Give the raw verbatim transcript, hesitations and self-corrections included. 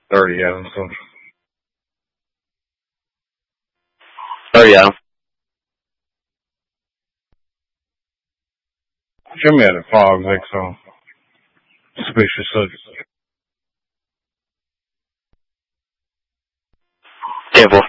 thirty of them, so. thirty of them. Jimmy had a fog, like, so. Suspicious subject. ten four.